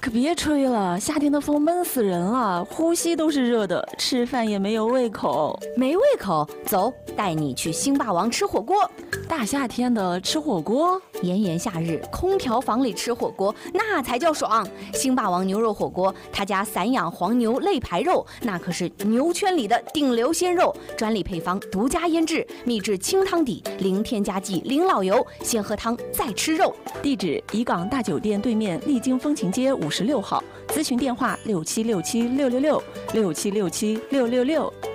可别吹了，夏天的风闷死人了，呼吸都是热的，吃饭也没有胃口。 没胃口？走，带你去星霸王吃火锅。 大夏天的吃火锅， 炎炎夏日，空调房里吃火锅，那才叫爽。星霸王牛肉火锅，他家散养黄牛肋排肉，那可是牛圈里的顶流鲜肉，专利配方，独家腌制，秘制清汤底，零添加剂，零老油，先喝汤再吃肉。 地址：怡港大酒店对面丽晶风情街56号，咨询电话6767666667676666。